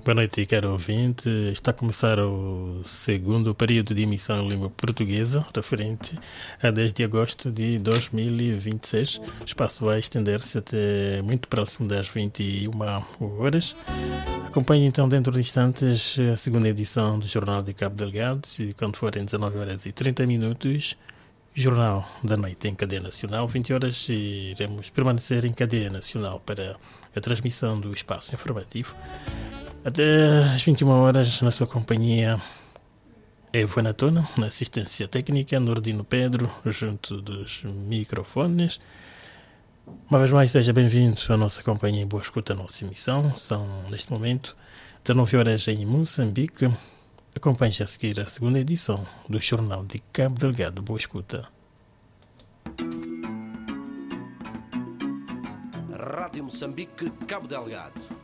Boa noite, caro ouvinte. Está a começar o segundo período de emissão em língua portuguesa, referente a 10 de agosto de 2026. O espaço vai estender-se até muito próximo das 21 horas. Acompanhe então dentro de instantes a segunda edição do Jornal de Cabo Delgado e quando forem 19 horas e 30 minutos, Jornal da Noite em cadeia nacional, 20 horas, e iremos permanecer em cadeia nacional para a transmissão do espaço informativo. Até às 21 horas, na sua companhia, Evo Anatona, na assistência técnica, Nordino Pedro, junto dos microfones. Uma vez mais, seja bem-vindo à nossa companhia em boa escuta, a nossa emissão. São, neste momento, 19 horas em Moçambique. Acompanhe a seguir a segunda edição do Jornal de Cabo Delgado. Boa escuta. Rádio Moçambique, Cabo Delgado.